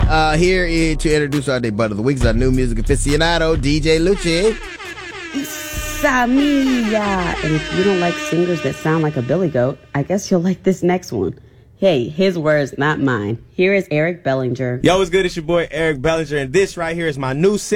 Here is to introduce our debut of the week is our new music aficionado, DJ Lucci. Samia. And if you don't like singers that sound like a billy goat, I guess you'll like this next one. Hey, his words, not mine. Here is Eric Bellinger. Yo, what's good? It's your boy Eric Bellinger, and this right here is my new single.